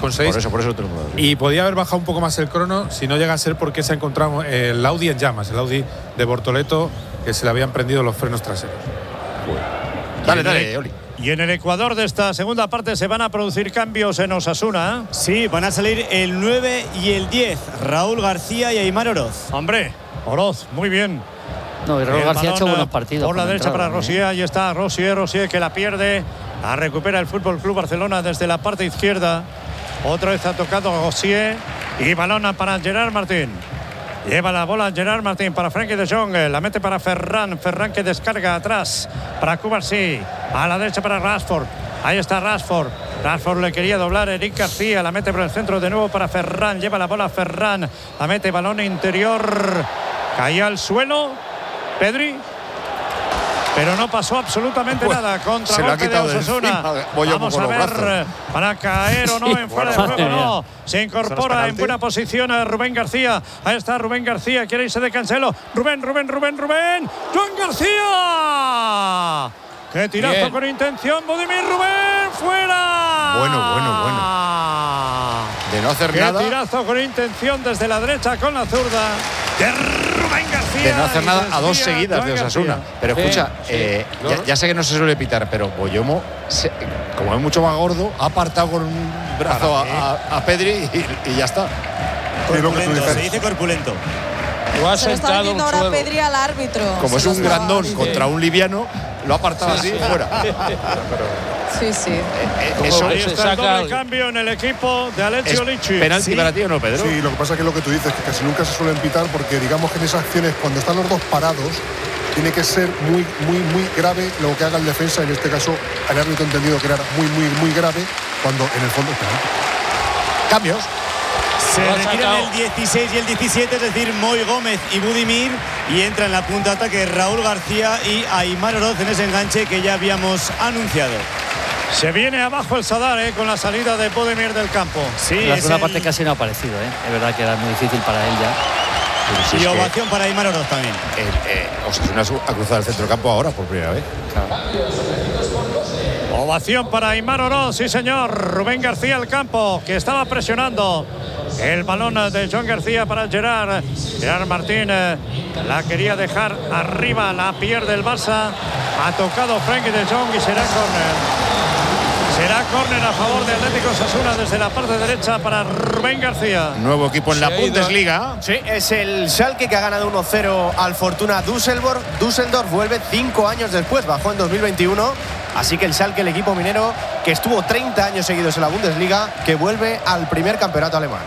2,6. Por eso te lo puedo decir. Y podía haber bajado un poco más el crono si no llega a ser porque se ha encontrado el Audi en llamas, el Audi de Bortoleto, que se le habían prendido los frenos traseros. Dale, Oli. Y en el Ecuador de esta segunda parte se van a producir cambios en Osasuna. Sí, van a salir el 9 y el 10. Raúl García y Aimar Oroz. Hombre, Oroz, muy bien. No, y Raúl García ha hecho buenos partidos. Por la derecha para Rosier, ahí está Rosier que la pierde. La recupera el Fútbol Club Barcelona desde la parte izquierda. Otra vez ha tocado Rosier. Y balón para Gerard Martín. Lleva la bola Gerard Martín para Frenkie de Jong. La mete para Ferran. Ferran que descarga atrás para Cubarsí. A la derecha para Rashford. Ahí está Rashford. Rashford le quería doblar Eric García. La mete por el centro de nuevo para Ferran. Lleva la bola Ferran. La mete balón interior. Caía al suelo Pedri. Pero no pasó absolutamente nada contra golpe de Osasuna. Vamos a ver para caer o no en fuera de juego. No. Se incorpora en buena posición a Rubén García. Ahí está Rubén García. Quiere irse de Cancelo. Rubén. ¡Juan García! ¡Qué tirazo bien. Con intención! Budimir Rubén. ¡Fuera! Bueno. De no hacer nada. ¡Qué tirazo con intención desde la derecha con la zurda! De Rubén García. De no hacer nada a dos seguidas de Osasuna. Pero escucha, ya sé que no se suele pitar, pero Boyomo, como es mucho más gordo, ha apartado con un brazo a Pedri y ya está. Se dice corpulento. Se lo está viendo ahora Pedri al árbitro. Como es un grandón contra un liviano, lo ha apartado así fuera. Sí. Eso ahí está el doble cambio en el equipo de Alessio Lichi. ¿Penalti para ti o no, Pedro? Sí, lo que pasa es que lo que tú dices, que casi nunca se suelen pitar, porque digamos que en esas acciones, cuando están los dos parados, tiene que ser muy grave lo que haga el defensa. En este caso, el árbitro ha entendido que era muy grave, cuando en el fondo es penalti. Cambios. Se retiran el 16 y el 17, es decir, Moy Gómez y Budimir, y entra en la punta de ataque Raúl García y Aimar Oroz en ese enganche que ya habíamos anunciado. Se viene abajo el Sadar con la salida de Budimir del campo. Sí, la segunda parte casi no ha aparecido, Es verdad que era muy difícil para él ya. Y ovación para Aimar Oroz también. Osasuna ha cruzado el centrocampo ahora por primera vez. Claro. Ovación para Aimar Oroz, sí señor. Rubén García al campo, que estaba presionando. El balón de Joan García para Gerard Martín. La quería dejar arriba, la pierde el Barça. Ha tocado Frenkie de Jong y será córner. Será córner a favor de Atlético Osasuna desde la parte derecha para Rubén García. Nuevo equipo en la Bundesliga. Sí, es el Schalke que ha ganado 1-0 al Fortuna Düsseldorf. Düsseldorf vuelve 5 años después, bajó en 2021. Así que el Schalke, el equipo minero que estuvo 30 años seguidos en la Bundesliga, que vuelve al primer campeonato alemán.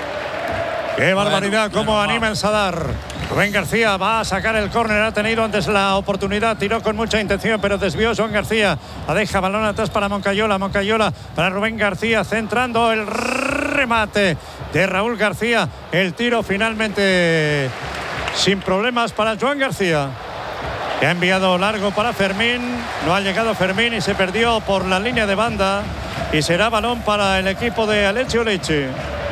¡Qué barbaridad! Cómo anima el Sadar. Rubén García va a sacar el córner. Ha tenido antes la oportunidad. Tiró con mucha intención, pero desvió Joan García. La deja balón atrás para Moncayola. Moncayola para Rubén García. Centrando el remate de Raúl García. El tiro finalmente sin problemas para Joan García, que ha enviado largo para Fermín. No ha llegado Fermín y se perdió por la línea de banda. Y será balón para el equipo de Alessio Lichi.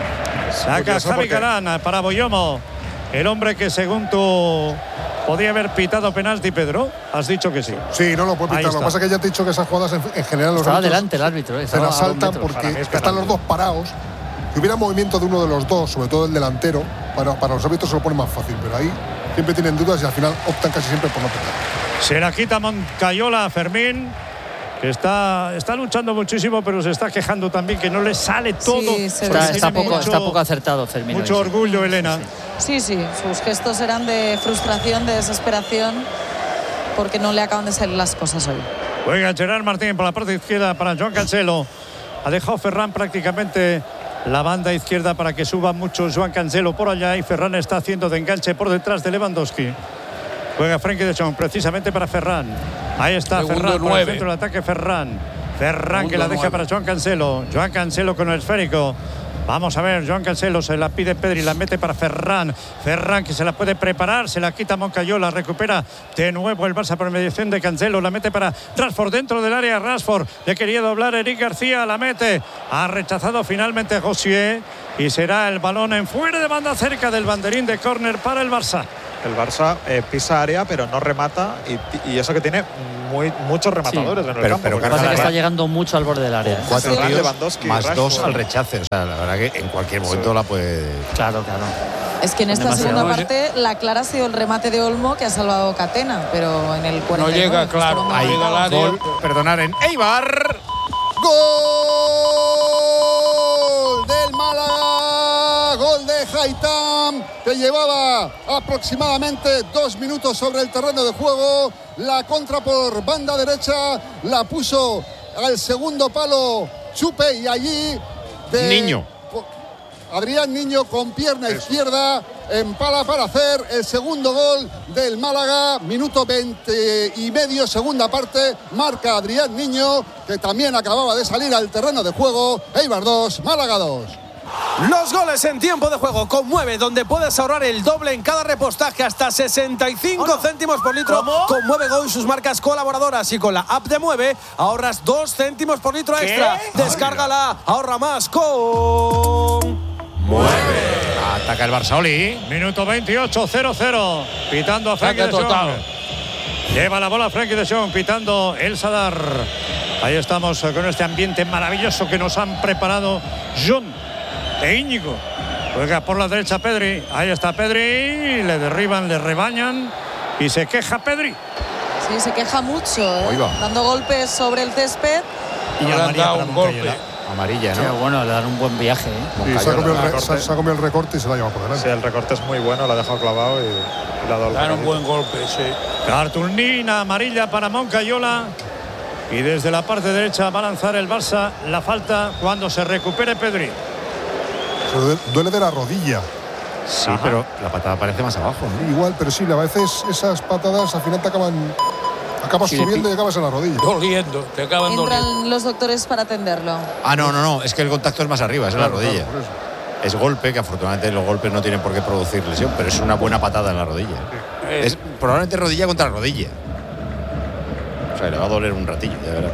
Saca Javi Galán para Boyomo. El hombre que según tú podía haber pitado penalti, Pedro. Has dicho que sí. Sí, no lo puede pitar. Lo que pasa es que ya te he dicho que esas jugadas en general los estaba adelante el árbitro. Se las saltan porque están los dos parados. Si hubiera movimiento de uno de los dos, sobre todo el delantero, para los árbitros se lo pone más fácil. Pero ahí siempre tienen dudas y al final optan casi siempre por no pitar. Se la quita Moncayola a Fermín, que está luchando muchísimo, pero se está quejando también que no le sale todo. Sí, está poco acertado Fermín. Mucho orgullo, Elena. Sí, sus gestos eran de frustración, de desesperación, porque no le acaban de salir las cosas hoy. Juega Gerard Martín por la parte izquierda para Joan Cancelo. Ha dejado Ferran prácticamente la banda izquierda para que suba mucho Joan Cancelo por allá, y Ferran está haciendo de enganche por detrás de Lewandowski. Juega Frenkie de Jong precisamente para Ferran. Ahí está Ferran por el centro del ataque. Ferran que la deja para Joan Cancelo. Joan Cancelo con el esférico. Vamos a ver, Joan Cancelo se la pide Pedri, la mete para Ferran. Ferran que se la puede preparar, se la quita Moncayola, recupera de nuevo el Barça por mediación de Cancelo, la mete para Rashford dentro del área. Rashford le quería doblar Eric García, la mete. Ha rechazado finalmente Rosier y será el balón en fuera de banda cerca del banderín de córner para el Barça. El Barça pisa área pero no remata y eso que tiene muchos rematadores en el campo. Pero pasa que está llegando mucho al borde del área. 4 tíos Lewandowski, más Rashford. 2 al rechace. O sea, la verdad que en cualquier momento la puede. Claro. Es que en esta segunda parte la clara ha sido el remate de Olmo que ha salvado Catena, pero en el 49 no llega, claro. Ahí, gol, perdonar, en Eibar. ¡Gol del Málaga! Gol de Haitham, que llevaba aproximadamente 2 minutos sobre el terreno de juego. La contra por banda derecha la puso al segundo palo Chupe y allí Niño. Adrián Niño con pierna izquierda empala para hacer el segundo gol del Málaga. Minuto 20 y medio, segunda parte. Marca Adrián Niño, que también acababa de salir al terreno de juego. Eibar 2, Málaga 2. Los goles en tiempo de juego con Mueve, donde puedes ahorrar el doble en cada repostaje, hasta 65 céntimos por litro. Con Mueve Go y sus marcas colaboradoras, y con la app de Mueve ahorras 2 céntimos por litro extra. Descárgala, ahorra más con Mueve. Ataca el Barça, Oli. Minuto 28, 0-0. Pitando a Frenkie de Jong. Lleva la bola Frenkie de Jong, pitando el Sadar. Ahí estamos con este ambiente maravilloso que nos han preparado John de Íñigo. Juega por la derecha Pedri. Ahí está Pedri. Le derriban, le rebañan. Y se queja Pedri. Sí, se queja mucho, dando golpes sobre el césped. Y le han dado un golpe. Amarilla, ¿no? Sí, bueno, le dan un buen viaje. Y se ha comido el recorte y se la lleva por delante. Sí, el recorte es muy bueno, lo ha dejado clavado y le ha dado el Dan un buen golpe, sí. Cartulina amarilla para Moncayola. Y desde la parte derecha va a lanzar el Barça la falta cuando se recupere Pedri. Se duele de la rodilla. Sí, pero la patada parece más abajo, ¿no? Igual, pero sí, a veces esas patadas al final te acabas subiendo y acabas en la rodilla. Doliendo, te acaban doliendo. Entran los doctores para atenderlo. No, es que el contacto es más arriba, es en la rodilla. Claro, es golpe, que afortunadamente los golpes no tienen por qué producir lesión, pero es una buena patada en la rodilla. Es probablemente rodilla contra rodilla. O sea, le va a doler un ratillo, ya verás.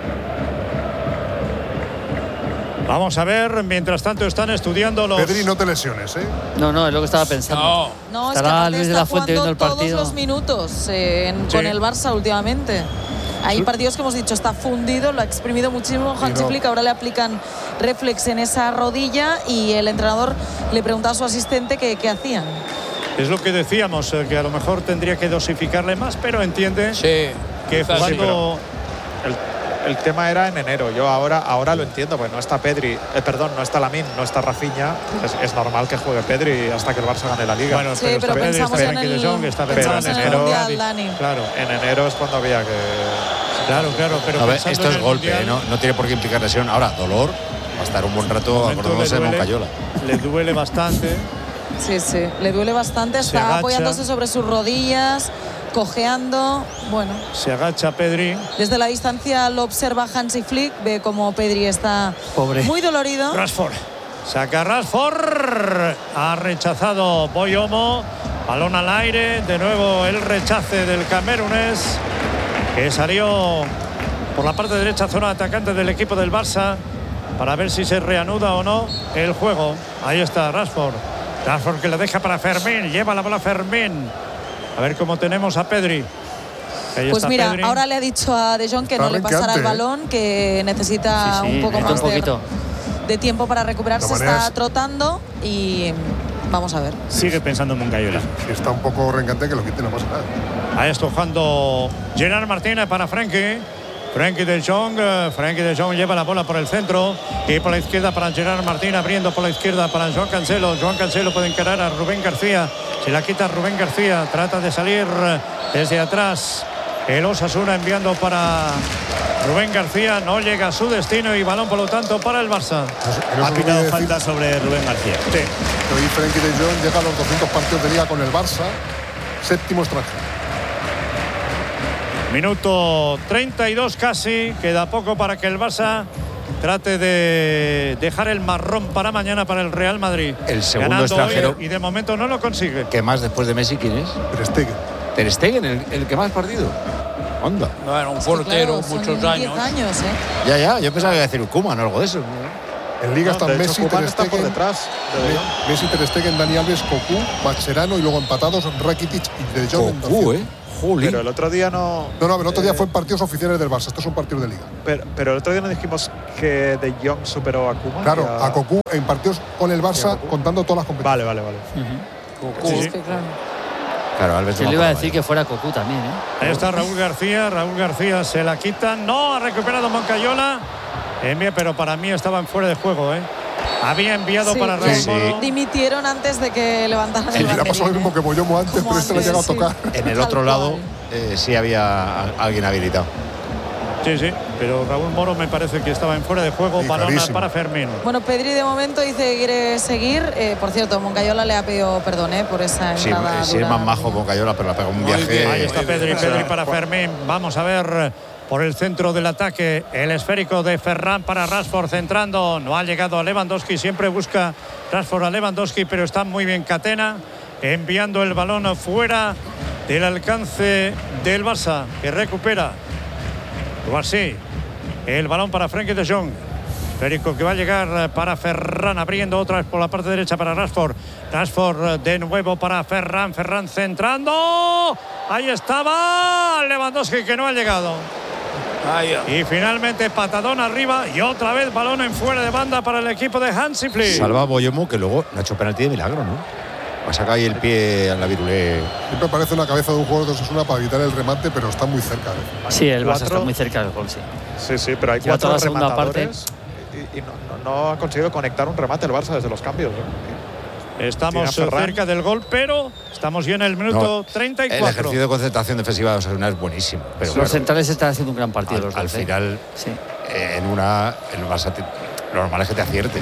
Vamos a ver, mientras tanto están estudiando los... Pedri, no te lesiones, ¿eh? No, es lo que estaba pensando. No, es que Estará aparte Luis de está la Fuente viendo el jugando partido. todos los minutos con el Barça últimamente. Hay partidos que hemos dicho, está fundido, lo ha exprimido muchísimo Hansi Flick, ahora le aplican reflex en esa rodilla y el entrenador le preguntaba a su asistente qué hacían. Es lo que decíamos, que a lo mejor tendría que dosificarle más, pero entiende que jugando... El tema era en enero. Yo ahora lo entiendo, pues no está Pedri, no está Lamine, no está Rafinha. Es normal que juegue Pedri hasta que el Barça gane la Liga. Bueno, sí, pero pensamos en el Mundial, Dani. Claro, en enero es cuando había que... Claro, pero ver, esto es golpe, no tiene por qué implicar lesión. Ahora, dolor, va a estar un buen rato acordándose de Moncayola. Le duele bastante. Sí, le duele bastante, está apoyándose sobre sus rodillas, cojeando, bueno. Se agacha Pedri. Desde la distancia lo observa Hansi Flick, ve como Pedri está muy dolorido. Rashford. Saca Rashford. Ha rechazado Boyomo. Balón al aire. De nuevo el rechace del camerunés, que salió por la parte derecha, zona atacante del equipo del Barça, para ver si se reanuda o no el juego. Ahí está Rashford. Rashford que le deja para Fermín. Lleva la bola Fermín. A ver cómo tenemos a Pedri. Pues mira, Pedri. Ahora le ha dicho a De Jong que no le pasará el balón, que necesita un poco más de tiempo para recuperarse. Está trotando y vamos a ver. Sigue pensando en Moncayola. Si está un poco rencante, que lo quite, no pasa nada. Ahí está jugando Gerard Martínez para Frenkie. Frenkie de Jong lleva la bola por el centro y por la izquierda para Gerard Martín, abriendo por la izquierda para Joan Cancelo. Joan Cancelo puede encarar a Rubén García. Se la quita Rubén García, trata de salir desde atrás. El Osasuna enviando para Rubén García, no llega a su destino y balón por lo tanto para el Barça. Ha pitado falta sobre Rubén García. Sí. Hoy Frenkie de Jong llega a los 200 partidos de liga con el Barça, séptimo extranjero. Minuto 32 casi, queda poco para que el Barça trate de dejar el marrón para mañana para el Real Madrid. El segundo extranjero. Y de momento no lo consigue. ¿Qué más después de Messi quién es? Ter Stegen. Ter Stegen, el que más partido. Onda. Bueno, un portero, muchos años. 10 años, Ya, yo pensaba que iba a decir un Koeman o algo de eso. En Liga están Messi, Ter Stegen, por detrás. Messi, Ter Stegen, Dani Alves, Cocu, Mascherano y luego empatados Rakitic y De Jong. Cocu, Pero el otro día no. No, el otro día fue en partidos oficiales del Barça. Esto es un partido de liga. Pero el otro día no dijimos que De Jong superó a Koeman. Claro, a Cocu en partidos con el Barça, contando todas las competiciones. Vale. Cocu. Sí, es que claro. Claro, Alves. Yo le iba a decir que fuera Cocu también, ¿eh? Ahí está Raúl García se la quita. No, ha recuperado Moncayola. Pero para mí estaban fuera de juego, ¿eh? Había enviado para Raúl Moro. Dimitieron antes de que levantaran el Le ha pasado lo mismo que Boyomo antes, pero este le ha llegado a tocar. En el otro lado sí había alguien habilitado. Sí, pero Raúl Moro me parece que estaba en fuera de juego. Balón para Fermín. Bueno, Pedri de momento dice que quiere seguir. Por cierto, Moncayola le ha pedido perdón por esa entrada. Sí, es más majo Moncayola, pero le ha pegado un viaje. Ahí está Pedri para Fermín. Vamos a ver por el centro del ataque el esférico de Ferran para Rashford centrando. No ha llegado a Lewandowski. Siempre busca Rashford a Lewandowski, pero está muy bien Catena, enviando el balón fuera del alcance del Barça, que recupera. Así, el balón para Frenkie de Jong. Esférico que va a llegar para Ferran, abriendo otra vez por la parte derecha para Rashford. Rashford de nuevo para Ferran. Ferran centrando. Ahí estaba Lewandowski, que no ha llegado. Y finalmente patadón arriba y otra vez balón en fuera de banda para el equipo de Hansi Flick. Salva a Boyomo, que luego no ha hecho penalti de milagro, ¿no? Ha sacado ahí el pie a la virulé. Siempre parece una cabeza de un jugador de Osasuna para evitar el remate, pero está muy cerca. Sí, el Barça está muy cerca del gol, sí. Sí, pero hay 4 rematadores y no ha conseguido conectar un remate el Barça desde los cambios. Estamos cerca del gol, pero estamos ya en el minuto 34. El ejercicio de concentración defensiva de Osasuna es buenísimo. Pero los centrales están haciendo un gran partido. Al final, sí. El Barça lo normal es que te acierte.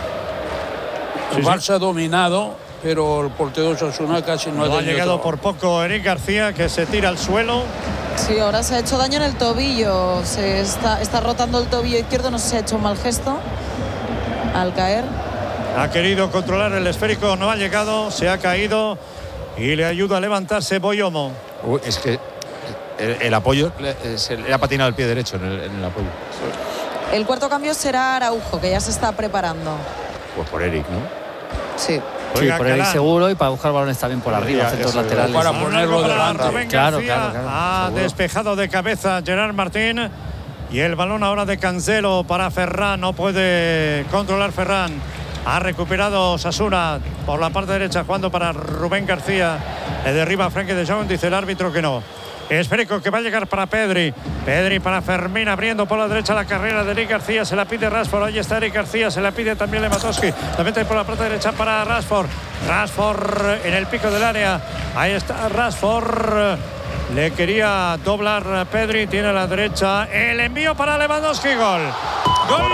El Barça ha dominado, pero el portero de Osasuna casi no ha llegado por poco Eric García, que se tira al suelo. Sí, ahora se ha hecho daño en el tobillo. Se está rotando el tobillo izquierdo. No sé si ha hecho un mal gesto al caer. Ha querido controlar el esférico, no ha llegado, se ha caído y le ayuda a levantarse Boyomo. Es que el apoyo se le ha patinado el pie derecho en el apoyo. El cuarto cambio será Araujo, que ya se está preparando. Pues por Eric, ¿no? Sí. Sí, por Eric seguro, y para buscar balones también por arriba, centros laterales. Para ponerlo delante. Claro. Ha despejado de cabeza Gerard Martín. Y el balón ahora de Cancelo para Ferran. No puede controlar Ferran. Ha recuperado Osasuna por la parte derecha, jugando para Rubén García. Le derriba a Frenkie de Jong, dice el árbitro que no. Esférico que va a llegar para Pedri. Pedri para Fermín, abriendo por la derecha la carrera de Eric García. Se la pide Rashford. Ahí está Eric García. Se la pide también Lewandowski. También trae por la parte derecha para Rashford. Rashford en el pico del área. Ahí está Rashford. Le quería doblar Pedri. Tiene a la derecha el envío para Lewandowski. Gol. ¡Gol!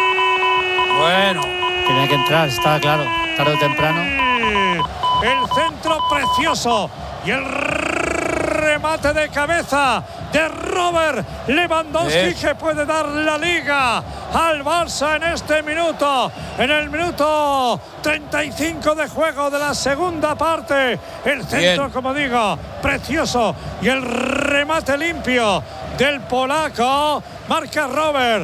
Bueno. Tenía que entrar, estaba claro, tarde o temprano. El centro precioso y el remate de cabeza de Robert Lewandowski, que puede dar la liga al Barça en este minuto. En el minuto 35 de juego de la segunda parte. El centro, como digo, precioso y el remate limpio del polaco. Marca Robert,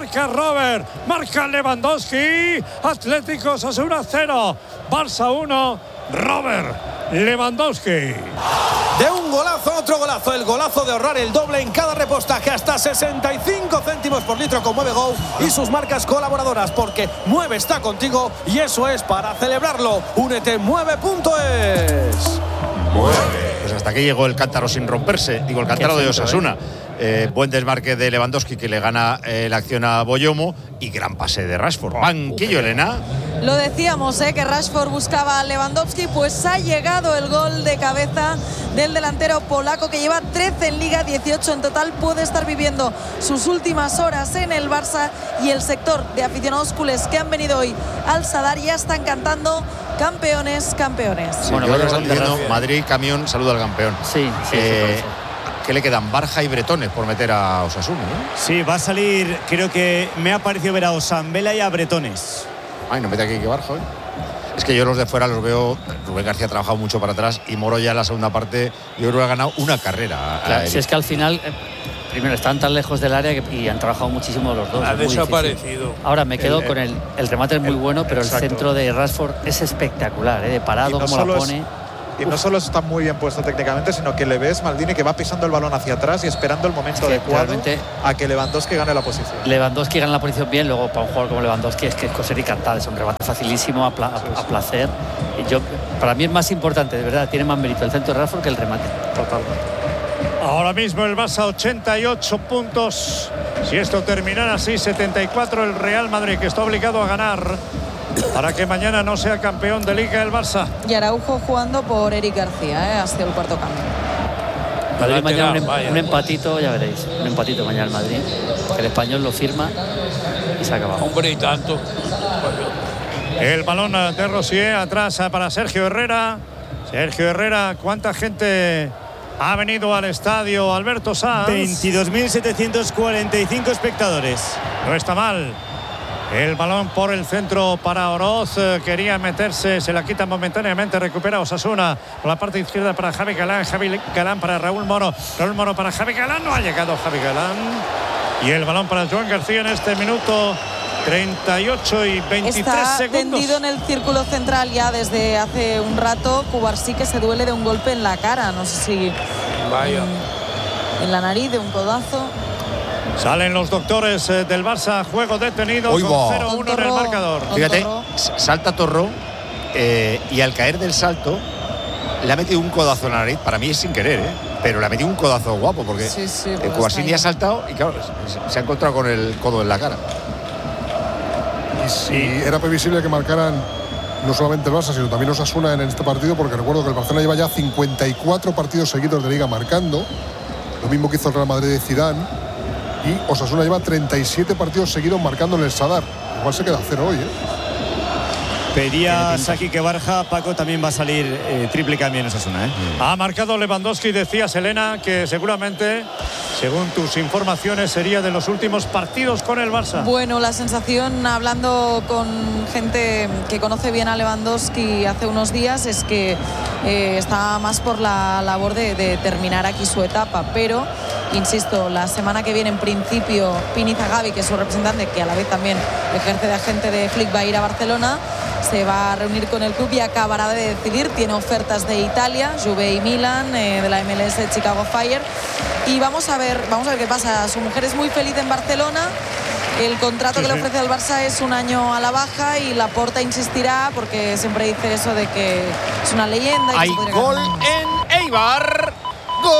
marca Lewandowski. Atlético Osasuna 0, Barça 1, Robert Lewandowski. De un golazo, otro golazo, el golazo de ahorrar el doble en cada repostaje, hasta 65 céntimos por litro con MoveGo y sus marcas colaboradoras, porque Mueve está contigo y eso es para celebrarlo. Únete mueve.es. Pues hasta aquí llegó el cántaro sin romperse, digo, el cántaro de Osasuna. Buen desmarque de Lewandowski, que le gana la acción a Boyomo, y gran pase de Rashford. Banquillo, Elena. Lo decíamos, que Rashford buscaba a Lewandowski, pues ha llegado el gol de cabeza del delantero polaco, que lleva 13 en Liga, 18 en total. Puede estar viviendo sus últimas horas en el Barça, y el sector de aficionados culés que han venido hoy al Sadar ya están cantando campeones, campeones. Sí, bueno, yo están diciendo Madrid, camión, saluda al campeón. Sí. ¿Qué le quedan? Barja y Bretones por meter a Osasuna, ¿no? Sí, va a salir, creo que me ha parecido ver a Osambela y a Bretones. Ay, no mete aquí que Barja hoy. Es que yo los de fuera los veo. Rubén García ha trabajado mucho para atrás, y Moro ya en la segunda parte yo creo que ha ganado una carrera. Claro, si es que al final, primero, están tan lejos del área y han trabajado muchísimo los dos. Ha desaparecido. Ahora me quedo con el remate, es muy bueno, pero el centro de Rashford es espectacular, de parado, como la pone. Y no solo está muy bien puesto técnicamente, sino que le ves, Maldini, que va pisando el balón hacia atrás y esperando el momento adecuado a que Lewandowski gane la posición. Lewandowski gana la posición bien, luego para un jugador como Lewandowski es que es coser y cantar, es un rebate facilísimo, a placer. Y para mí es más importante, de verdad, tiene más mérito el centro de Rashford que el remate. Totalmente. Ahora mismo el Barça 88 puntos. Si esto terminara así, 74 el Real Madrid, que está obligado a ganar para que mañana no sea campeón de Liga el Barça. Y Araujo jugando por Eric García, hacia el cuarto cambio. Madrid mañana un empatito, ya veréis. Un empatito mañana el Madrid. El Español lo firma y se acaba. Hombre, y tanto. El balón de Rosier atrás para Sergio Herrera. Sergio Herrera, ¿cuánta gente ha venido al estadio Alberto Sanz? 22.745 espectadores. No está mal. El balón por el centro para Oroz. Quería meterse, se la quita momentáneamente. Recupera Osasuna por la parte izquierda para Javi Galán. Javi Galán para Raúl Moro. Raúl Moro para Javi Galán. No ha llegado Javi Galán. Y el balón para Joan García en este minuto 38 y 23 está segundos. Tendido en el círculo central ya desde hace un rato. Cubarsí, que se duele de un golpe en la cara. No sé si en la nariz, de un codazo. Salen los doctores del Barça. Juego detenido con 0-1 en el marcador. Fíjate, salta Torró y al caer del salto le ha metido un codazo en la nariz. Para mí es sin querer, pero le ha metido un codazo guapo porque el Cubarsí ha saltado y claro, se ha encontrado con el codo en la cara. Y si era previsible que marcaran no solamente el Barça, sino también Osasuna en este partido, porque recuerdo que el Barcelona lleva ya 54 partidos seguidos de Liga marcando, lo mismo que hizo el Real Madrid de Zidane, y Osasuna lleva 37 partidos seguidos marcando en el Sadar. Igual se queda a 0 hoy, Pedía Saki que Barja, Paco también va a salir triple cambio en Osasuna. Ha marcado Lewandowski, decía Selena, que seguramente, según tus informaciones, sería de los últimos partidos con el Barça. Bueno, la sensación, hablando con gente que conoce bien a Lewandowski hace unos días, es que está más por la labor de terminar aquí su etapa, pero insisto, la semana que viene en principio Pini Zagabi, que es su representante, que a la vez también ejerce de agente de Flick, va a ir a Barcelona, se va a reunir con el club y acabará de decidir. Tiene ofertas de Italia, Juve y Milan, de la MLS de Chicago Fire, y vamos a ver qué pasa. Su mujer es muy feliz en Barcelona. El contrato que le ofrece al Barça es un año a la baja y Laporta insistirá porque siempre dice eso de que es una leyenda. Hay gol en Eibar. ¡Gol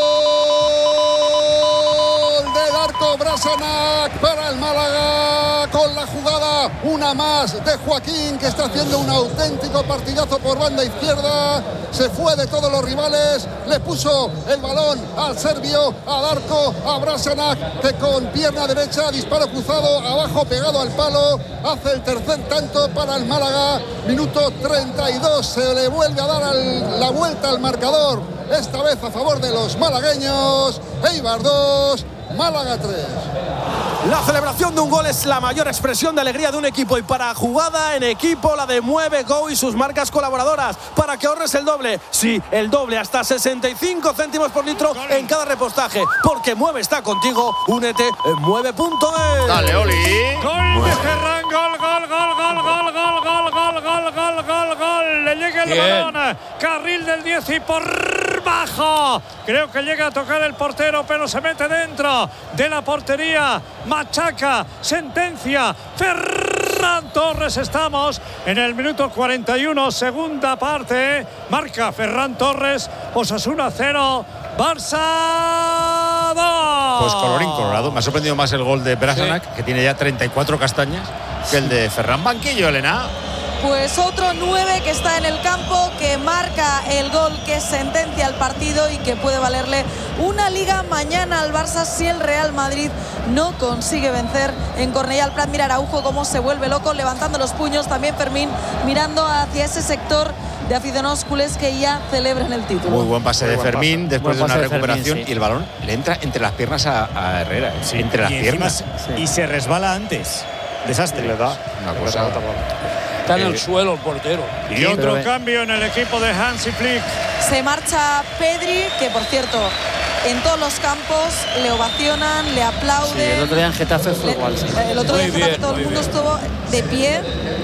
del Arco Brasanac para el Málaga! Con la jugada, una más de Joaquín, que está haciendo un auténtico partidazo por banda izquierda. Se fue de todos los rivales, le puso el balón al serbio, al Arco, a Brasanac, que con pierna derecha, disparo cruzado, abajo pegado al palo, hace el tercer tanto para el Málaga. Minuto 32, se le vuelve a dar la vuelta al marcador, esta vez a favor de los malagueños. Eibar 2, Málaga 3. La celebración de un gol es la mayor expresión de alegría de un equipo, y para jugada en equipo la de Mueve Go y sus marcas colaboradoras, para que ahorres el doble. Sí, el doble, hasta 65 céntimos por litro en cada repostaje, porque Mueve está contigo. Únete en mueve.es. Dale, Oli. Gol de Ferran, gol. Le llega el balón, carril del 10 y por bajo. Creo que llega a tocar el portero, pero se mete dentro de la portería. Machaca, sentencia, Ferran Torres. Estamos en el minuto 41, segunda parte. Marca Ferran Torres, Osasuna 0, Barça 2. Pues colorín colorado. Me ha sorprendido más el gol de Brasanac, que tiene ya 34 castañas, que el de Ferran. Banquillo, Elena. Pues otro 9 que está en el campo, que marca el gol que sentencia el partido y que puede valerle una Liga mañana al Barça si el Real Madrid no consigue vencer en Cornellà al Prat. Mira Araujo cómo se vuelve loco, levantando los puños. También Fermín mirando hacia ese sector de aficionados culés que ya celebran el título. Muy buen pase de Fermín después de una recuperación, y el balón le entra entre las piernas a Herrera. Entre las piernas. Y se resbala antes. Desastre. Le da una cosa. Está en el suelo el portero. Y otro cambio en el equipo de Hansi Flick. Se marcha Pedri, que por cierto, en todos los campos le ovacionan, le aplauden. Sí, el otro día en Getafe fue igual. El otro día en Getafe todo el mundo estuvo de pie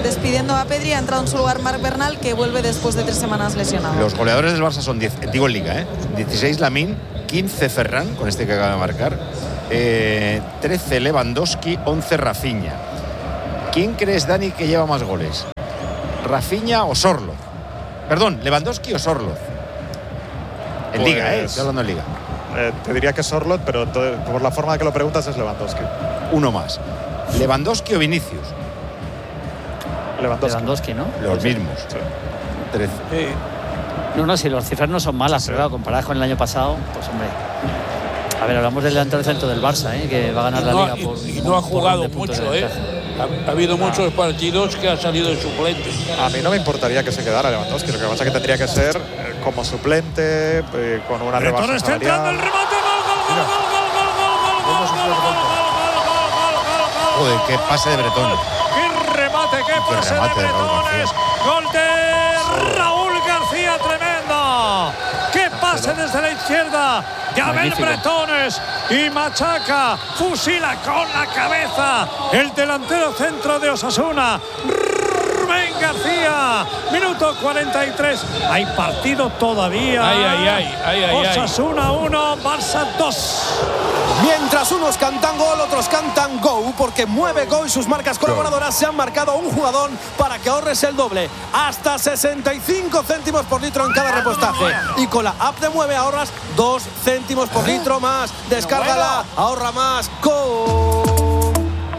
despidiendo a Pedri. Ha entrado en su lugar Marc Bernal, que vuelve después de 3 semanas lesionado. Los goleadores del Barça son 10, digo en Liga, 16 Lamine, 15 Ferran, con este que acaba de marcar, 13 Lewandowski, 11 Rafinha. ¿Quién crees, Dani, que lleva más goles? ¿Rafinha o Sorloth? Perdón, ¿Lewandowski o Sorloth? En Liga, estoy hablando en Liga. Te diría que Sorloth, pero por la forma de que lo preguntas es Lewandowski. Uno más. ¿Lewandowski o Vinicius? Lewandowski, ¿no? Los mismos. Sí. 13. No, si las cifras no son malas, pero claro, comparadas con el año pasado, pues hombre. A ver, hablamos del delantero centro del Barça, que va a ganar la Liga por. Y no ha jugado mucho, Ha habido muchos partidos que ha salido de suplente. A mí no me importaría que se quedara Lewandowski. Lo que pasa es que tendría que ser como suplente, con una rebaja salarial. Joder, qué pase de Bretón. ¡Qué remate, qué pase de Bretones! ¡Gol de Raúl García, tremendo! ¡Qué pase desde la izquierda! Yabel Bretones y machaca, fusila con la cabeza el delantero centro de Osasuna, Rubén García. Minuto 43. Hay partido todavía. Osasuna 1, Barça 2. Mientras unos cantan gol, otros cantan go, porque Mueve Go y sus marcas colaboradoras se han marcado un jugador para que ahorres el doble, hasta 65 céntimos por litro en cada repostaje. Y con la app de Mueve ahorras 2 céntimos por litro más. Descárgala, ahorra más. Go.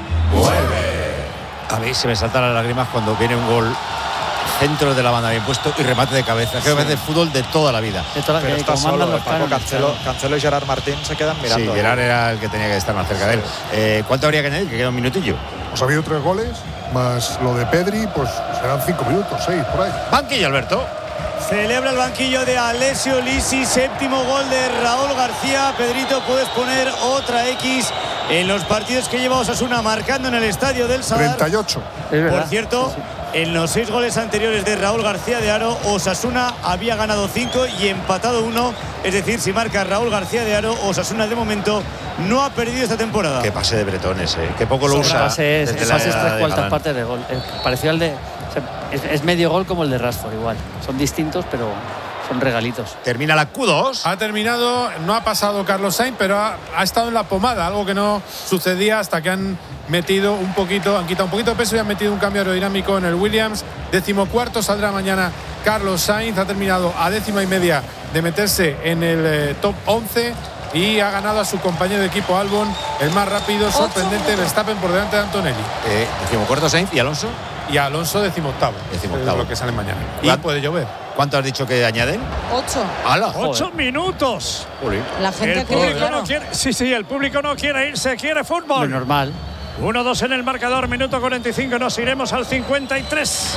Mueve. A mí se me saltan las lágrimas cuando viene un gol centro de la banda bien puesto y remate de cabeza. Creo que es de fútbol de toda la vida. Pero está solo, Paco Cancelo y Gerard Martín se quedan mirando. Sí, Gerard era el que tenía que estar más cerca de él. ¿Cuánto habría que añadir? Que queda un minutillo. Pues ha habido 3 goles, más lo de Pedri, pues serán 5 minutos, 6 por ahí. Banquillo, Alberto. Celebra el banquillo de Alessio Lisi, 7º gol de Raúl García. Pedrito, puedes poner otra X en los partidos que lleva Osasuna marcando en el estadio del Sadar. 38. Por cierto, en los 6 goles anteriores de Raúl García de Haro, Osasuna había ganado 5 y empatado 1. Es decir, si marca Raúl García de Haro, Osasuna de momento no ha perdido esta temporada. Qué pase de Bretones, que poco lo usa. Pases 3/4 partes de gol. Pareció al de. Es medio gol como el de Rashford, igual. Son distintos, pero son regalitos. Termina la Q2. Ha terminado, no ha pasado Carlos Sainz, pero ha estado en la pomada, algo que no sucedía hasta que han metido un poquito, han quitado un poquito de peso y han metido un cambio aerodinámico en el Williams. 14º saldrá mañana Carlos Sainz. Ha terminado a 10ª de meterse en el top 11 y ha ganado a su compañero de equipo Albon, el más rápido, sorprendente, Verstappen por delante de Antonelli. 14º Sainz y Alonso. Y Alonso 18º. Es lo que sale mañana. Y puede llover. ¿Cuánto has dicho que añaden? 8. ¡Hala! 8 minutos. La gente cree que no quiere. Sí, el público no quiere irse, quiere fútbol. Lo normal. 1-2 en el marcador, minuto 45. Nos iremos al 53.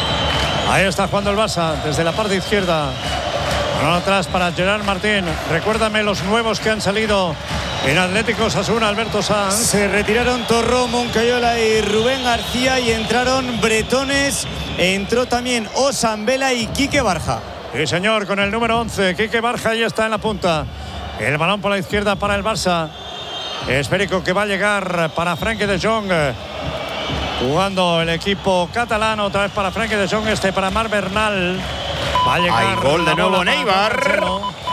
Ahí está jugando el Barça desde la parte izquierda. Balón atrás para Gerard Martín. Recuérdame los nuevos que han salido en Atlético Osasuna, Alberto Sanz. Se retiraron Torró, Moncayola y Rubén García y entraron Bretones. Entró también Osambela y Quique Barja. Sí, señor, con el número 11. Quique Barja ya está en la punta. El balón por la izquierda para el Barça. Esférico que va a llegar para Frenkie de Jong. Jugando el equipo catalán. Otra vez para Frenkie de Jong. Para Marc Bernal. Va a llegar. Hay gol de nuevo Neibar.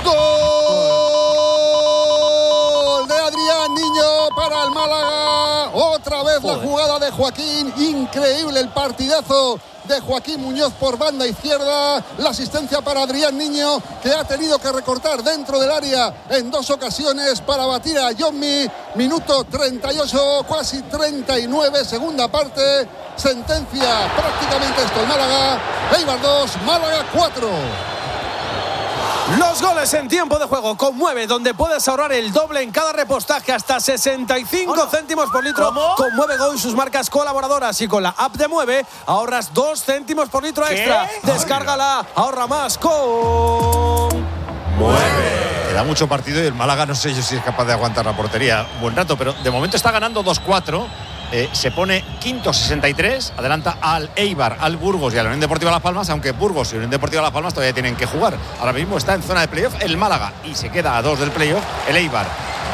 ¡Gol de Adrián Niño para el Málaga! Otra vez la jugada de Joaquín. Increíble el partidazo de Joaquín Muñoz por banda izquierda. La asistencia para Adrián Niño, que ha tenido que recortar dentro del área en 2 ocasiones para batir a Yommi. Minuto 38, casi 39, segunda parte. Sentencia prácticamente esto el Málaga. Eibar 2, Málaga 4. Los goles en tiempo de juego con Mueve, donde puedes ahorrar el doble en cada repostaje, hasta 65 céntimos por litro. Con Mueve Go y sus marcas colaboradoras, y con la app de Mueve ahorras 2 céntimos por litro extra. Descárgala, ahorra más con Mueve. Le da mucho partido y el Málaga no sé yo si es capaz de aguantar la portería un buen rato, pero de momento está ganando 2-4. Se pone quinto 63, adelanta al Eibar, al Burgos y a la Unión Deportiva Las Palmas, aunque Burgos y Unión Deportiva Las Palmas todavía tienen que jugar. Ahora mismo está en zona de playoff el Málaga y se queda a 2 del playoff el Eibar.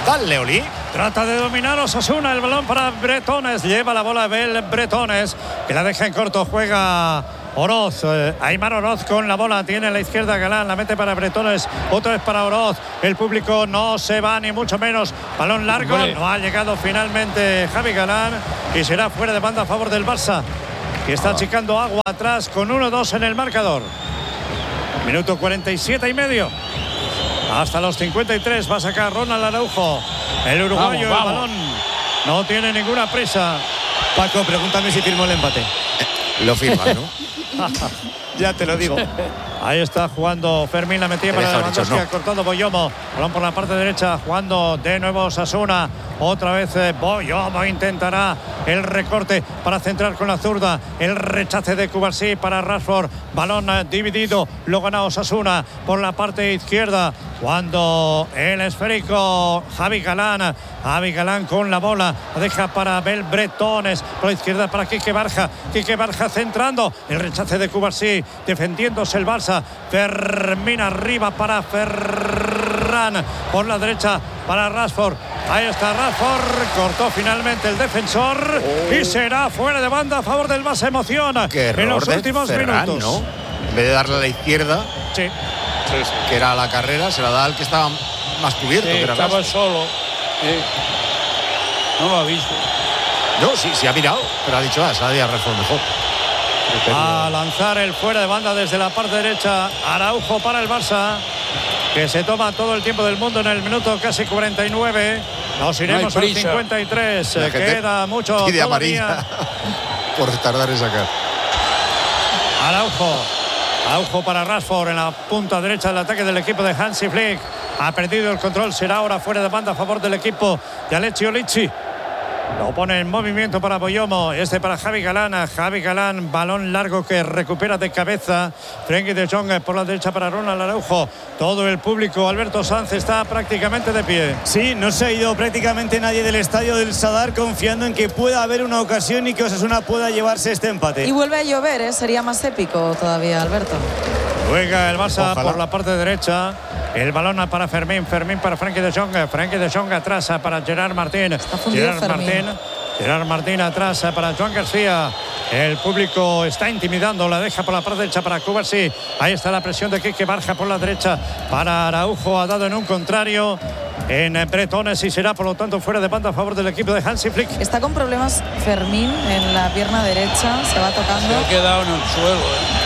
Dale, Oli. Trata de dominar Osasuna, el balón para Bretones. Lleva la bola Bel Bretones, que la deja en corto. Juega Oroz, Aimar Oroz con la bola, tiene a la izquierda Galán, la mete para Bretones, otra vez para Oroz. El público no se va ni mucho menos. Balón largo, no ha llegado finalmente Javi Galán y será fuera de banda a favor del Barça, que está achicando agua atrás con 1-2 en el marcador. Minuto 47 y medio. Hasta los 53 va a sacar Ronald Araujo. El uruguayo, vamos. El balón no tiene ninguna prisa. Paco, pregúntame si firmó el empate. Lo firma, ¿no? Ya te lo digo. Ahí está jugando Fermín, la metía para Lewandowski, ha cortado Boyomo. Balón por la parte derecha, jugando de nuevo Osasuna. Otra vez Boyomo intentará el recorte para centrar con la zurda. El rechace de Cubarsí para Rashford. Balón dividido, lo gana Osasuna por la parte izquierda. Cuando el esférico Javi Galán con la bola, la deja para Bel Bretones, por la izquierda para Quique Barja centrando, el rechace de Cubarsí, defendiéndose el Barça. Fermín arriba para Ferran, por la derecha para Rashford. Ahí está Rashford, cortó finalmente el defensor y será fuera de banda a favor del Barça. Emociona en los últimos minutos, ¿no? En vez de darle a la izquierda, sí, que era la carrera, se la da al que estaba más cubierto. Sí, que era estaba solo. No lo ha visto. No, sí ha mirado, pero ha dicho, salía Rashford mejor. A lanzar el fuera de banda desde la parte derecha, Araujo para el Barça, que se toma todo el tiempo del mundo en el minuto casi 49. Nos iremos al 53. Queda mucho pide amarilla por tardar en sacar. Araujo para Rashford en la punta derecha del ataque del equipo de Hansi Flick. Ha perdido el control, será ahora fuera de banda a favor del equipo de Alessio Lici. Lo pone en movimiento para Boyomo, para Javi Galán, balón largo que recupera de cabeza Frenkie de Jong por la derecha para Ronald Araujo. Todo el público, Alberto Sanz, está prácticamente de pie. Sí, no se ha ido prácticamente nadie del estadio del Sadar, confiando en que pueda haber una ocasión y que Osasuna pueda llevarse este empate. Y vuelve a llover, sería más épico todavía, Alberto. Juega el Barça por la parte derecha. El balón para Fermín para Frenkie de Jong atrás para Gerard Martín. Gerard Martín atrás para Joan García. El público está intimidando, la deja por la parte derecha para Cubarsí. Ahí está la presión de Quique Barja por la derecha para Araujo, ha dado en un contrario en Bretones y será por lo tanto fuera de banda a favor del equipo de Hansi Flick. Está con problemas Fermín en la pierna derecha, se va tocando. Se ha quedado en el suelo.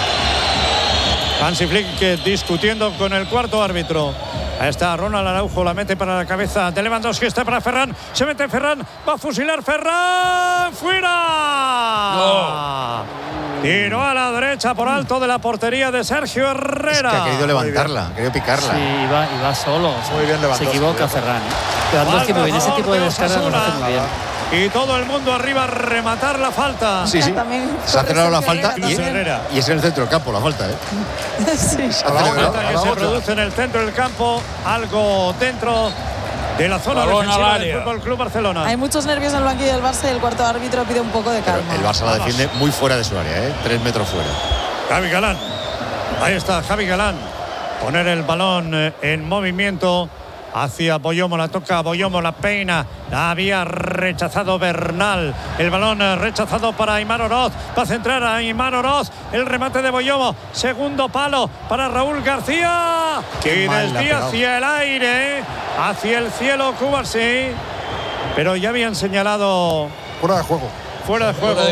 Hansi Flick discutiendo con el cuarto árbitro. Ahí está Ronald Araujo, la mete para la cabeza de Lewandowski, está para Ferran, se mete Ferran, va a fusilar Ferran, ¡fuera! No. Tiró a la derecha por alto de la portería de Sergio Herrera. Es que ha querido levantarla, ha querido picarla. Sí, iba solo. Muy bien Lewandowski. Se equivoca Ferran. Lewandowski muy bien, ese tipo de descargas lo hace muy bien. Y todo el mundo arriba a rematar la falta. Sí. Se ha cerrado la falta y es en el centro del campo la falta, Sí. Se produce en el centro del campo, algo dentro de la zona defensiva del Fútbol Club Barcelona. Hay muchos nervios en el banquillo del Barça y el cuarto árbitro pide un poco de calma. Pero el Barça la defiende muy fuera de su área, 3 metros fuera. Javi Galán. Ahí está Javi Galán. Poner el balón en movimiento hacia Boyomo, la toca Boyomo, la peina, la había rechazado Bernal, el balón rechazado para Aimar Oroz, va a centrar a Aimar Oroz, el remate de Boyomo, segundo palo para Raúl García, y desvía hacia el aire, hacia el cielo Cubarsí, pero ya habían señalado fuera de juego. Fuera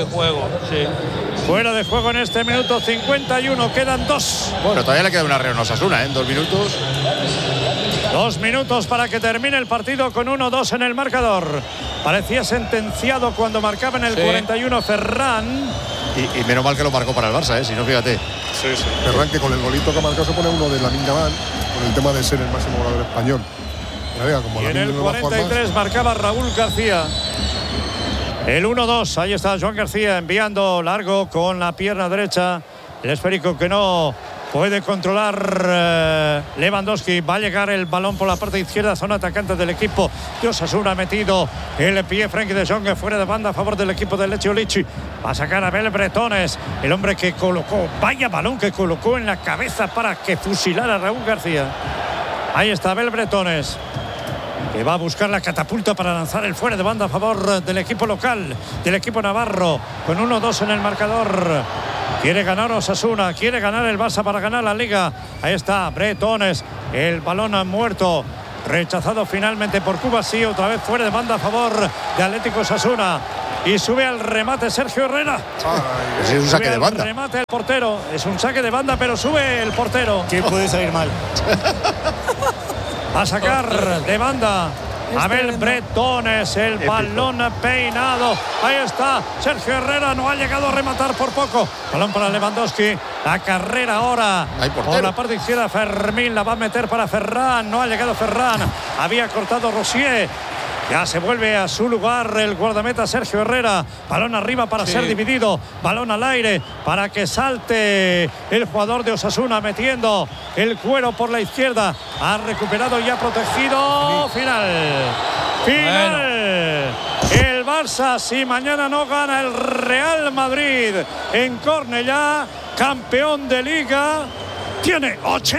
de juego en este minuto 51, quedan 2. Bueno, todavía le queda una reunión a Osasuna, en 2 minutos. 2 minutos para que termine el partido con 1-2 en el marcador. Parecía sentenciado cuando marcaba en el 41 Ferran. Y menos mal que lo marcó para el Barça, si no, fíjate. Ferran, que con el golito que ha marcado se pone uno de Lamine Yamal, con el tema de ser el máximo goleador español. Y en el 43 marcaba Raúl García. El 1-2, ahí está Joan García enviando largo con la pierna derecha. El esférico que no puede controlar Lewandowski. Va a llegar el balón por la parte izquierda, zona atacante del equipo de Osasuna. Ha metido el pie Frenkie de Jong fuera de banda a favor del equipo de Alessio Lici. Va a sacar a Bel Bretones, el hombre que colocó, vaya balón que colocó en la cabeza para que fusilara a Raúl García. Ahí está Bel Bretones. que va a buscar la catapulta para lanzar el fuera de banda a favor del equipo local, del equipo navarro, con 1-2 en el marcador. Quiere ganar Osasuna, quiere ganar el Barça para ganar la Liga. Ahí está Bretones, el balón ha muerto, rechazado finalmente por Kubasi, otra vez fuera de banda a favor de Atlético Osasuna. Y sube al remate Sergio Herrera. Es un saque de banda. Remate el portero. Es un saque de banda, pero sube el portero. ¿Qué puede salir mal? Va a sacar de banda Abel Bretones, el balón peinado. Ahí está Sergio Herrera, no ha llegado a rematar por poco. Balón para Lewandowski. La carrera ahora por la parte izquierda. Fermín la va a meter para Ferran. No ha llegado Ferran. Había cortado Rosier. Ya se vuelve a su lugar el guardameta Sergio Herrera. Balón arriba para ser dividido. Balón al aire para que salte el jugador de Osasuna metiendo el cuero por la izquierda. Ha recuperado y ha protegido. Final. El Barça, si mañana no gana el Real Madrid en Cornellá, campeón de Liga, tiene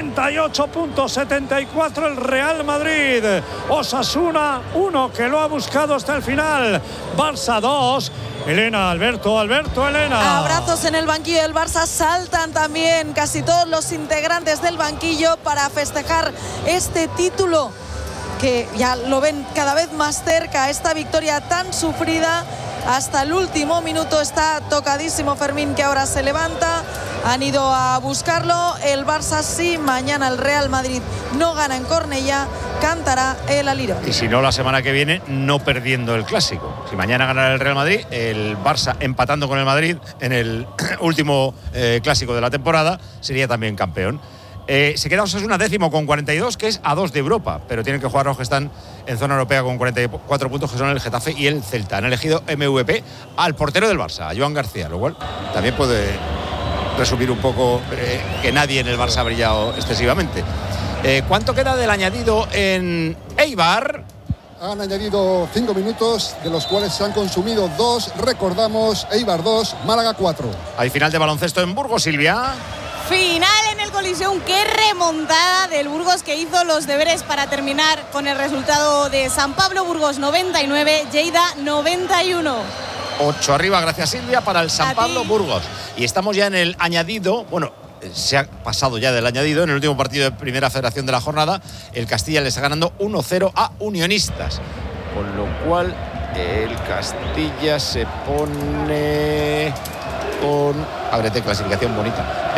88.74 el Real Madrid. Osasuna 1, que lo ha buscado hasta el final. Barça 2. Elena, Alberto, Elena. Abrazos en el banquillo del Barça. Saltan también casi todos los integrantes del banquillo para festejar este título, que ya lo ven cada vez más cerca. Esta victoria tan sufrida hasta el último minuto. Está tocadísimo Fermín, que ahora se levanta. Han ido a buscarlo. El Barça, sí, mañana el Real Madrid no gana en Cornellá, cantará el aliro. Y si no, la semana que viene no perdiendo el clásico. Si mañana gana el Real Madrid, el Barça empatando con el Madrid en el último clásico de la temporada, sería también campeón. Se queda Osasuna 10º con 42, que es a 2 de Europa, pero tienen que jugar los que están en zona europea con 44 puntos, que son el Getafe y el Celta. Han elegido MVP al portero del Barça, a Joan García, lo cual también puede resumir un poco que nadie en el Barça ha brillado excesivamente. ¿Cuánto queda del añadido en Eibar? Han añadido 5 minutos, de los cuales se han consumido 2. Recordamos, Eibar 2, Málaga 4. Hay final de baloncesto en Burgos, Silvia. Final en el Coliseum. Qué remontada del Burgos, que hizo los deberes para terminar con el resultado de San Pablo. Burgos 99, Lleida 91. 8 arriba, gracias Silvia, para el San Pablo Burgos. Y estamos ya en el añadido. Bueno, se ha pasado ya del añadido. En el último partido de Primera Federación de la jornada, el Castilla le está ganando 1-0 a Unionistas, con lo cual el Castilla se pone con, ábrete, clasificación bonita,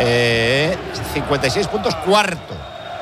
56 puntos, cuarto,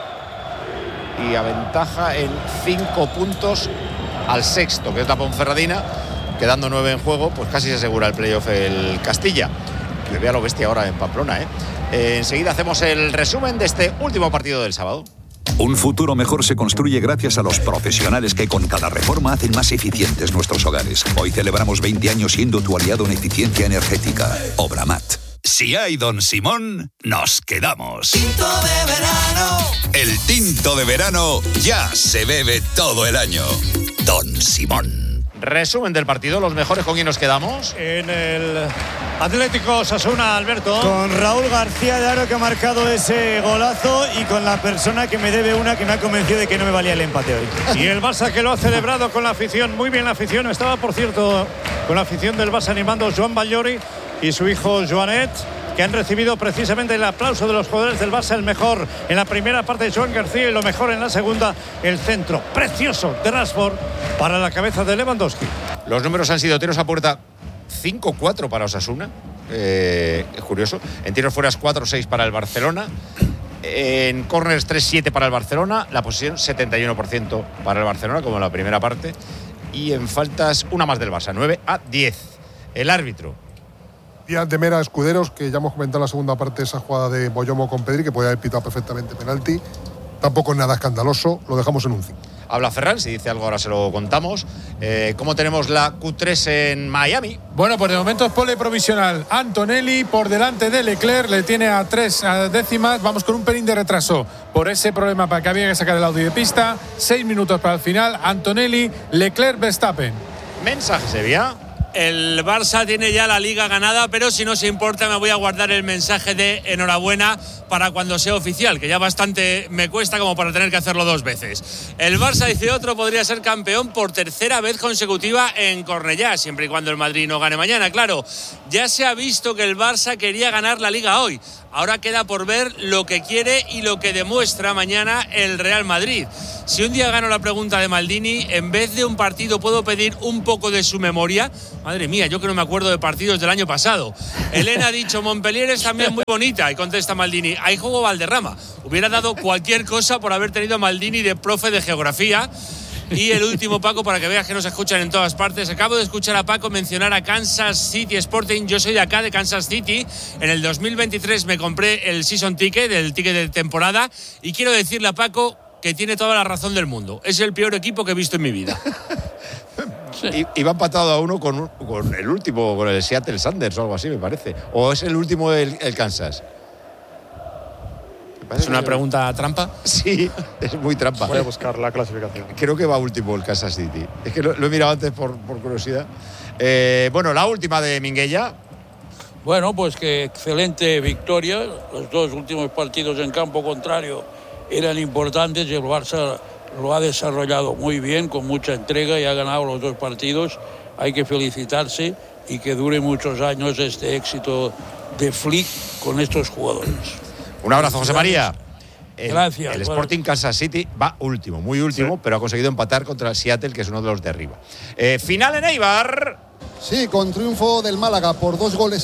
y aventaja en 5 puntos al sexto, que es la Ponferradina. Quedando 9 en juego, pues casi se asegura el playoff el Castilla. Que vea lo bestia ahora en Pamplona, enseguida hacemos el resumen de este último partido del sábado. Un futuro mejor se construye gracias a los profesionales que con cada reforma hacen más eficientes nuestros hogares. Hoy celebramos 20 años siendo tu aliado en eficiencia energética. Obramat. Si hay Don Simón, nos quedamos. Tinto de verano. El tinto de verano ya se bebe todo el año. Don Simón. Resumen del partido, los mejores, ¿con quién nos quedamos? En el Atlético Osasuna, Alberto. Con Raúl García de Aro, que ha marcado ese golazo, y con la persona que me debe una, que me ha convencido de que no me valía el empate hoy. Y el Barça, que lo ha celebrado con la afición. Muy bien la afición. Estaba, por cierto, con la afición del Barça animando Joan Ballori y su hijo Joanet, que han recibido precisamente el aplauso de los jugadores del Barça. El mejor en la primera parte de Joan García y lo mejor en la segunda, el centro precioso de Rashford para la cabeza de Lewandowski. Los números han sido tiros a puerta 5-4 para Osasuna, es curioso. En tiros fuera 4-6 para el Barcelona. En corners 3-7 para el Barcelona. La posesión 71% para el Barcelona, como en la primera parte. Y en faltas una más del Barça, 9-10. El árbitro. Díaz de Mera Escuderos, que ya hemos comentado en la segunda parte esa jugada de Boyomo con Pedri, que podía haber pitado perfectamente penalti. Tampoco es nada escandaloso, lo dejamos en un 5. Habla Ferran, si dice algo ahora se lo contamos. ¿Cómo tenemos la Q3 en Miami? Bueno, pues de momento es pole provisional. Antonelli por delante de Leclerc, le tiene a 3 décimas. Vamos con un pelín de retraso por ese problema para que había que sacar el audio de pista. 6 minutos para el final. Antonelli, Leclerc, Verstappen. Mensaje, Sevilla. El Barça tiene ya la Liga ganada, pero si no se importa me voy a guardar el mensaje de enhorabuena para cuando sea oficial, que ya bastante me cuesta como para tener que hacerlo 2 veces. El Barça, dice otro, podría ser campeón por 3ª vez consecutiva en Cornellá, siempre y cuando el Madrid no gane mañana. Claro, ya se ha visto que el Barça quería ganar la Liga hoy. Ahora queda por ver lo que quiere y lo que demuestra mañana el Real Madrid. Si un día gano la pregunta de Maldini, en vez de un partido puedo pedir un poco de su memoria. Madre mía, yo que no me acuerdo de partidos del año pasado. Elena ha dicho, Montpellier es también muy bonita. Y contesta Maldini, ahí jugó Valderrama. Hubiera dado cualquier cosa por haber tenido a Maldini de profe de geografía. Y el último, Paco, para que veas que nos escuchan en todas partes. Acabo de escuchar a Paco mencionar a Kansas City Sporting. Yo soy de acá, de Kansas City. En el 2023 me compré el season ticket, el ticket de temporada. Y quiero decirle a Paco que tiene toda la razón del mundo. Es el peor equipo que he visto en mi vida. Iba empatado a 1 con el último, con el Seattle Sanders o algo así, me parece. ¿O es el último el Kansas? ¿Es una pregunta trampa? Sí, es muy trampa. Voy a buscar la clasificación. Creo que va último el Kansas City. Es que lo he mirado antes por curiosidad. Bueno, la última de Minguella. Bueno, pues que excelente victoria. Los 2 últimos partidos en campo contrario eran importantes y el Barça lo ha desarrollado muy bien, con mucha entrega, y ha ganado los 2 partidos. Hay que felicitarse y que dure muchos años este éxito de Flick con estos jugadores. Un abrazo, José María. Gracias. El Sporting Kansas City va último, muy último, sí, pero ha conseguido empatar contra el Seattle, que es uno de los de arriba. Final en Eibar. Sí, con triunfo del Málaga por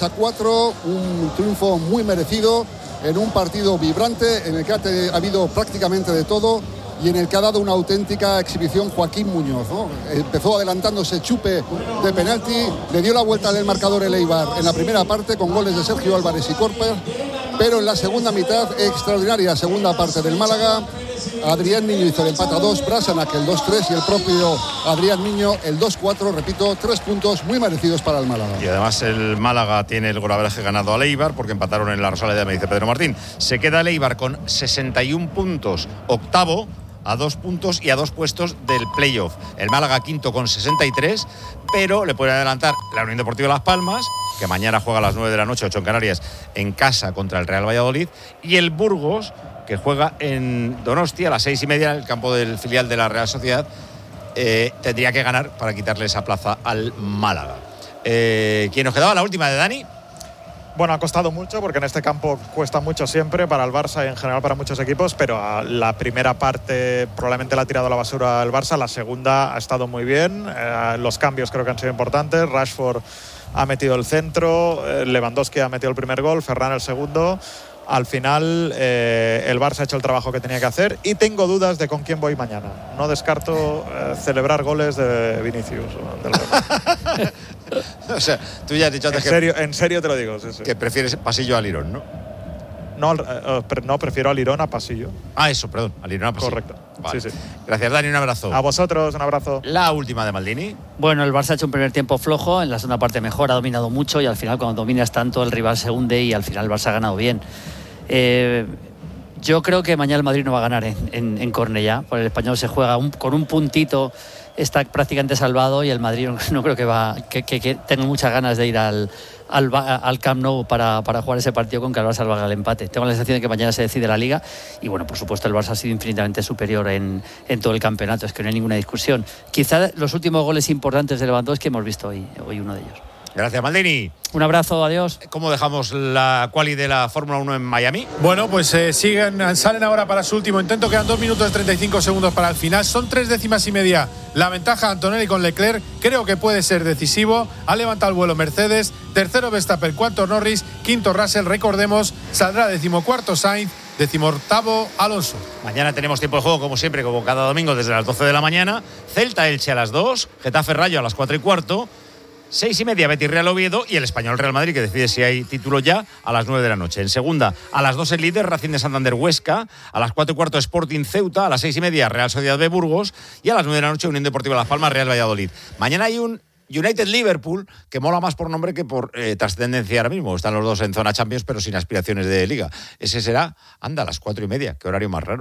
2-4, un triunfo muy merecido en un partido vibrante en el que ha habido prácticamente de todo y en el que ha dado una auténtica exhibición Joaquín Muñoz, ¿no? Empezó adelantándose Chupe de penalti, le dio la vuelta del marcador el Eibar en la primera parte con goles de Sergio Álvarez y Corper, pero en la segunda mitad, extraordinaria segunda parte del Málaga, Adrián Niño hizo el empate a 2, Brasanac el 2-3 y el propio Adrián Niño el 2-4, repito, 3 puntos muy merecidos para el Málaga. Y además el Málaga tiene el golaveraje ganado al Eibar porque empataron en la Rosaleda, me dice Pedro Martín. Se queda el Eibar con 61 puntos, octavo, a 2 puntos y a 2 puestos del playoff. El Málaga quinto con 63, pero le puede adelantar la Unión Deportiva Las Palmas, que mañana juega a las 9 de la noche, 8 en Canarias, en casa contra el Real Valladolid, y el Burgos, que juega en Donostia a las 6:30 en el campo del filial de la Real Sociedad. Tendría que ganar para quitarle esa plaza al Málaga. ¿Quién nos quedaba? La última de Dani. Bueno, ha costado mucho porque en este campo cuesta mucho siempre para el Barça y en general para muchos equipos, pero la primera parte probablemente la ha tirado a la basura el Barça, la segunda ha estado muy bien, los cambios creo que han sido importantes, Rashford ha metido el centro, Lewandowski ha metido el primer gol, Ferran el segundo. Al final el Barça ha hecho el trabajo que tenía que hacer y tengo dudas de con quién voy mañana. No descarto celebrar goles de Vinicius. O sea, tú ya has dicho antes en serio te lo digo. Sí, sí. Que prefieres pasillo a Lirón, ¿no? No, prefiero a Lirón a pasillo. Ah, eso, perdón, a Lirón a pasillo. Correcto. Vale. Sí, sí. Gracias, Dani, un abrazo. A vosotros, un abrazo. La última de Maldini. Bueno, el Barça ha hecho un primer tiempo flojo, en la segunda parte mejor, ha dominado mucho y al final cuando dominas tanto el rival se hunde y al final el Barça ha ganado bien. Yo creo que mañana el Madrid no va a ganar en Cornellá, porque el Español se juega con un puntito, está prácticamente salvado y el Madrid no creo que tenga muchas ganas de ir al Camp Nou para jugar ese partido con que el Barça valga el empate. Tengo la sensación de que mañana se decide la Liga y bueno, por supuesto el Barça ha sido infinitamente superior en todo el campeonato, es que no hay ninguna discusión. Quizá los últimos goles importantes de Lewandowski que hemos visto hoy uno de ellos. Gracias, Maldini. Un abrazo, adiós. ¿Cómo dejamos la quali de la Fórmula 1 en Miami? Bueno, pues salen ahora para su último intento. Quedan 2 minutos 35 segundos para el final. Son 3 décimas y media la ventaja Antonelli con Leclerc. Creo que puede ser decisivo. Ha levantado el vuelo Mercedes. Tercero Verstappen, cuarto Norris, quinto Russell. Recordemos, saldrá 14º Sainz, 18º Alonso. Mañana tenemos tiempo de juego, como siempre, como cada domingo, desde las 12 de la mañana. Celta-Elche a las 2, Getafe-Rayo a las 4:15. 6:30 Betis Real Oviedo y el Español Real Madrid, que decide si hay título ya, a las 9 de la noche. En segunda, a las 2 el líder Racing de Santander Huesca, a las 4:15 Sporting Ceuta, a las 6:30 Real Sociedad de Burgos y a las 9 de la noche Unión Deportiva Las Palmas Real Valladolid. Mañana hay un United Liverpool que mola más por nombre que por trascendencia ahora mismo. Están los dos en zona Champions pero sin aspiraciones de Liga. Ese será, a las 4:30, qué horario más raro.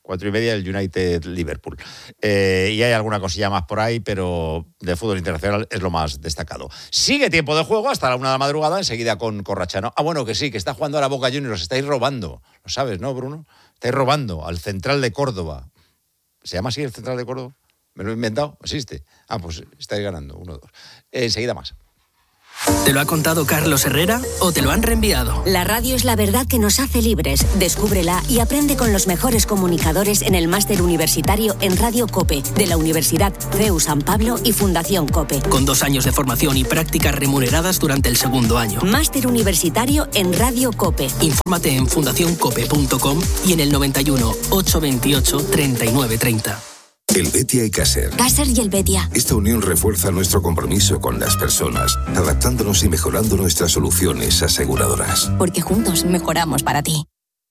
4:30 el United-Liverpool. Y hay alguna cosilla más por ahí, pero de fútbol internacional es lo más destacado. Sigue tiempo de juego hasta la 1 de la madrugada, enseguida con Corrachano. Bueno, que sí, que está jugando ahora Boca Juniors, estáis robando. Lo sabes, ¿no, Bruno? Estáis robando al Central de Córdoba. ¿Se llama así el Central de Córdoba? ¿Me lo he inventado? ¿Existe? Pues estáis ganando, 1-2. Enseguida más. ¿Te lo ha contado Carlos Herrera o te lo han reenviado? La radio es la verdad que nos hace libres. Descúbrela y aprende con los mejores comunicadores en el máster universitario en Radio COPE de la Universidad CEU San Pablo y Fundación COPE. Con 2 años de formación y prácticas remuneradas durante el segundo año. Máster universitario en Radio COPE. Infórmate en fundacioncope.com y en el 91 828 3930. El Betia y Caser. Caser y el Betia. Esta unión refuerza nuestro compromiso con las personas, adaptándonos y mejorando nuestras soluciones aseguradoras. Porque juntos mejoramos para ti.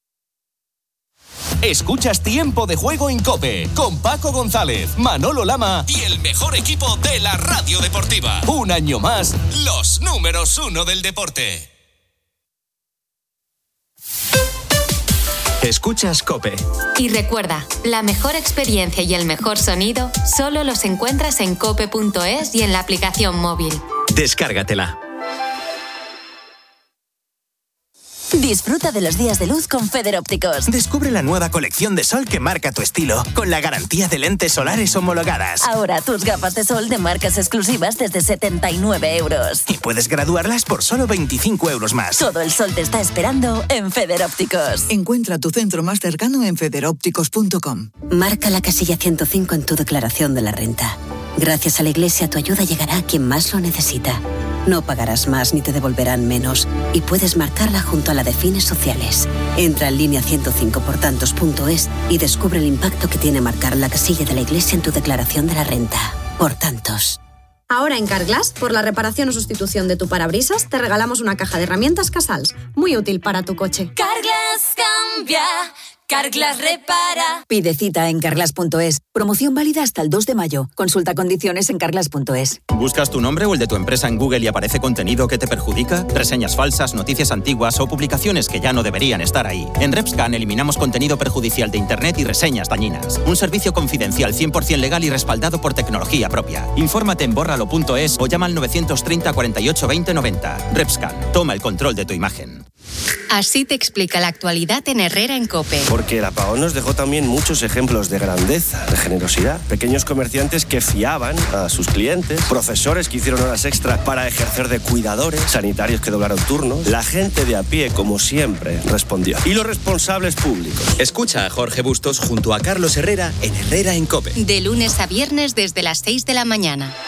Escuchas Tiempo de Juego en COPE con Paco González, Manolo Lama y el mejor equipo de la radio deportiva. Un año más, los números 1 del deporte. Escuchas COPE. Y recuerda, la mejor experiencia y el mejor sonido solo los encuentras en cope.es y en la aplicación móvil. Descárgatela. Disfruta de los días de luz con Federópticos. Descubre la nueva colección de sol que marca tu estilo, con la garantía de lentes solares homologadas. Ahora tus gafas de sol de marcas exclusivas desde 79 euros. Y puedes graduarlas por solo 25 euros más. Todo el sol te está esperando en Federópticos. Encuentra tu centro más cercano en federópticos.com. Marca la casilla 105 en tu declaración de la renta. Gracias a la Iglesia, tu ayuda llegará a quien más lo necesita. No pagarás más ni te devolverán menos. Y puedes marcarla junto a la de fines sociales. Entra en línea 105portantos.es y descubre el impacto que tiene marcar la casilla de la Iglesia en tu declaración de la renta. Por tantos. Ahora en Carglass, por la reparación o sustitución de tu parabrisas, te regalamos una caja de herramientas Casals. Muy útil para tu coche. Carglass cambia. Carglass repara. Pide cita en carglass.es. Promoción válida hasta el 2 de mayo. Consulta condiciones en carglass.es. ¿Buscas tu nombre o el de tu empresa en Google y aparece contenido que te perjudica? Reseñas falsas, noticias antiguas o publicaciones que ya no deberían estar ahí. En RepScan eliminamos contenido perjudicial de Internet y reseñas dañinas. Un servicio confidencial 100% legal y respaldado por tecnología propia. Infórmate en bórralo.es o llama al 930 48 20 90. RepScan. Toma el control de tu imagen. Así te explica la actualidad en Herrera en COPE. Porque el apagón nos dejó también muchos ejemplos de grandeza, de generosidad. Pequeños comerciantes que fiaban a sus clientes, profesores que hicieron horas extra para ejercer de cuidadores, sanitarios que doblaron turnos. La gente de a pie, como siempre, respondió. Y los responsables públicos. Escucha a Jorge Bustos junto a Carlos Herrera en Herrera en COPE. De lunes a viernes desde las 6 de la mañana.